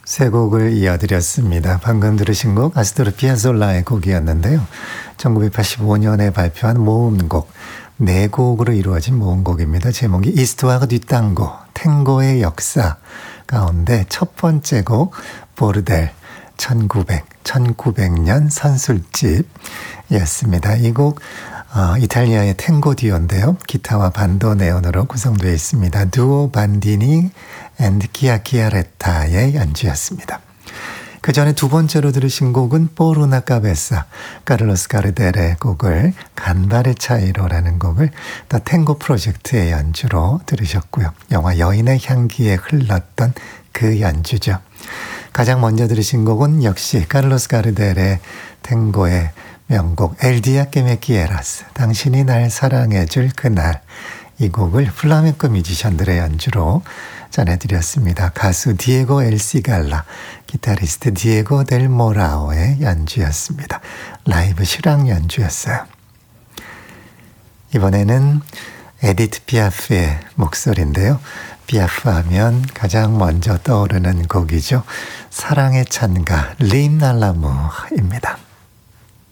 세 곡을 이어드렸습니다. 방금 들으신 곡 아스토르 피아졸라의 곡이었는데요. 1985년에 발표한 모음곡, 네 곡으로 이루어진 모음곡입니다. 제목이 이스트와가 뒷땅고, 탱고의 역사 가운데 첫 번째 곡 보르델 1900년 선술집이었습니다. 이 곡 이탈리아의 탱고 듀오인데요. 기타와 반도네온으로 구성되어 있습니다. 두오 반디니 앤드 키아키아레타의 연주였습니다. 그 전에 두 번째로 들으신 곡은 포르나 카베사, 카를로스 가르델의 곡을 간발의 차이로라는 곡을 더 탱고 프로젝트의 연주로 들으셨고요. 영화 여인의 향기에 흘렀던 그 연주죠. 가장 먼저 들으신 곡은 역시 카를로스 가르델의 탱고의 명곡 엘 디아 que me quieras, 당신이 날 사랑해줄 그날, 이 곡을 플라멩코 뮤지션들의 연주로 전해드렸습니다. 가수 디에고 엘시갈라, 기타리스트 디에고 델 모라오의 연주였습니다. 라이브 실황 연주였어요. 이번에는 에디트 피아프의 목소리인데요. 피아프 하면 가장 먼저 떠오르는 곡이죠. 사랑의 찬가 린 알라무입니다.